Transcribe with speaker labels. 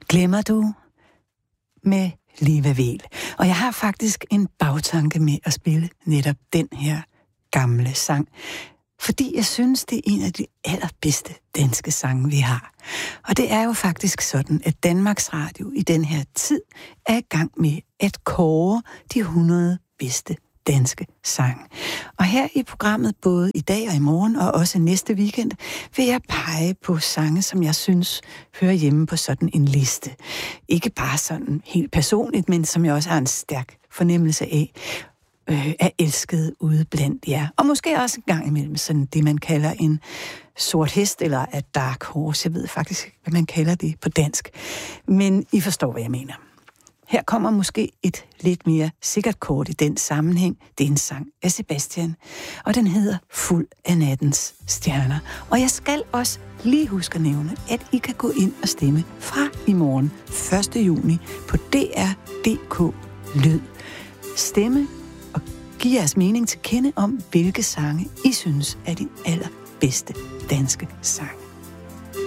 Speaker 1: Glemmer du med Liva Weel. Og jeg har faktisk en bagtanke med at spille netop den her gamle sang. Fordi jeg synes, det er en af de allerbedste danske sange, vi har. Og det er jo faktisk sådan, at Danmarks Radio i den her tid er i gang med at kåre de 100 bedste danske sange. Og her i programmet, både i dag og i morgen, og også næste weekend, vil jeg pege på sange, som jeg synes hører hjemme på sådan en liste. Ikke bare sådan helt personligt, men som jeg også har en stærk fornemmelse af, er elsket ude blandt jer. Og måske også en gang imellem sådan det, man kalder en sort hest, eller a dark horse. Jeg ved faktisk ikke, hvad man kalder det på dansk. Men I forstår, hvad jeg mener. Her kommer måske et lidt mere sikkert kort i den sammenhæng. Det er en sang af Sebastian, og den hedder Fuld af nattens stjerner. Og jeg skal også lige huske at nævne, at I kan gå ind og stemme fra i morgen 1. juni på DR.dk Lyd. Stemme og giv jeres mening til kende om, hvilke sange I synes er de allerbedste danske sange.